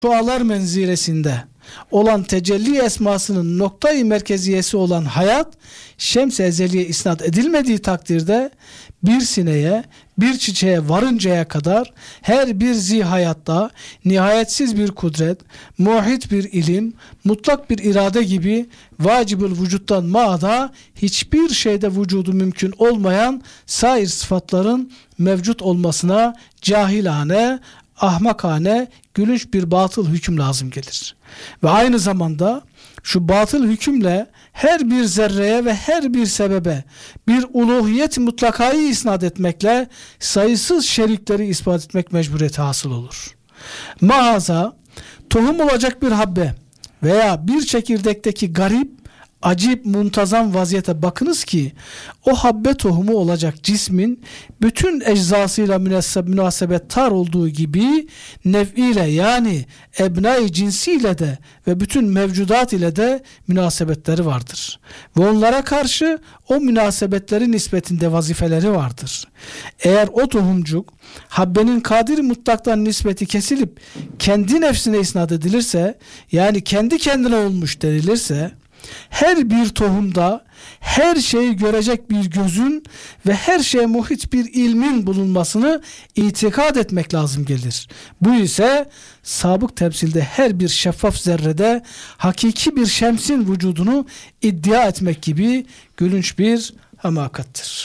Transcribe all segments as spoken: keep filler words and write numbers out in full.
şualar menzilesinde olan tecelli esmasının noktayı merkeziyesi olan hayat, şems-i ezeliye isnat edilmediği takdirde bir sineye, bir çiçeğe varıncaya kadar her bir zihayatta nihayetsiz bir kudret, muhit bir ilim, mutlak bir irade gibi vacibül vücuttan maada hiçbir şeyde vücudu mümkün olmayan sair sıfatların mevcut olmasına cahilane, ahmakane, gülünç bir batıl hüküm lazım gelir. Ve aynı zamanda şu batıl hükümle her bir zerreye ve her bir sebebe bir uluhiyet mutlakayı isnat etmekle sayısız şerikleri ispat etmek mecburiyeti hasıl olur. Maaza tohum olacak bir habbe veya bir çekirdekteki garip, acip, muntazam vaziyete bakınız ki o habbe tohumu olacak cismin bütün eczasıyla münasebet tar olduğu gibi nev'iyle yani ebnai cinsiyle de ve bütün mevcudat ile de münasebetleri vardır. Ve onlara karşı o münasebetlerin nispetinde vazifeleri vardır. Eğer o tohumcuk habbenin kadir mutlaktan nispeti kesilip kendi nefsine isnat edilirse, yani kendi kendine olmuş denilirse, her bir tohumda her şeyi görecek bir gözün ve her şeye muhit bir ilmin bulunmasını itikad etmek lazım gelir. Bu ise sabık temsilde her bir şeffaf zerrede hakiki bir şemsin vücudunu iddia etmek gibi gülünç bir hamakattir.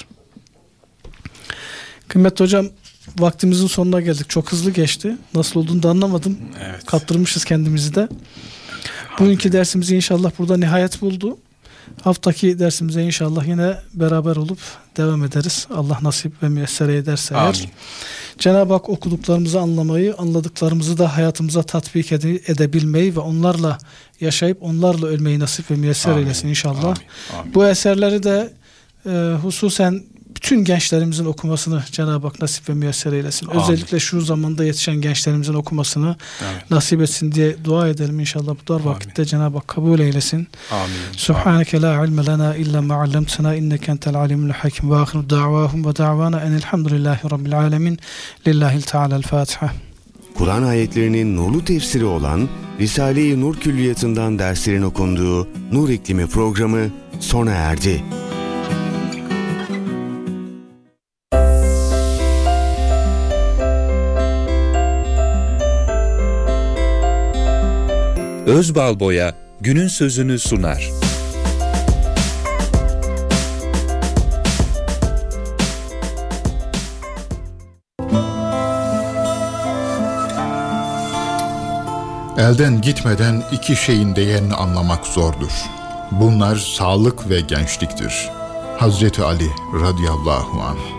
Kıymetli hocam, vaktimizin sonuna geldik. Çok hızlı geçti. Nasıl olduğunu da anlamadım. Evet. Kaptırmışız kendimizi de. Bugünkü dersimiz inşallah burada nihayet buldu. Haftaki dersimize inşallah yine beraber olup devam ederiz. Allah nasip ve müyesser ederse eğer. Cenab-ı Hak okuduklarımızı anlamayı, anladıklarımızı da hayatımıza tatbik ede- edebilmeyi ve onlarla yaşayıp onlarla ölmeyi nasip ve müyesser Amin. eylesin inşallah. Amin. Amin. Bu eserleri de e, hususen bütün gençlerimizin okumasını Cenab-ı Hak nasip ve müyesser eylesin. Amin. Özellikle şu zamanda yetişen gençlerimizin okumasını evet. nasip etsin diye dua edelim inşallah. Bu dar vakitte Cenab-ı Hak kabul eylesin. Amin. Subhaneke la ilme lena illa ma allamtena inneke entel alimul hakim ve ahiru da'vahum ve da'vana enelhamdülillahi rabbil alemin. Lillahi'l Teala'l Fatiha. Kur'an ayetlerinin nurlu tefsiri olan Risale-i Nur Külliyatı'ndan derslerin okunduğu Nur İklimi programı sona erdi. Özbalboya günün sözünü sunar. Elden gitmeden iki şeyin değerini anlamak zordur. Bunlar sağlık ve gençliktir. Hazreti Ali radıyallahu anh.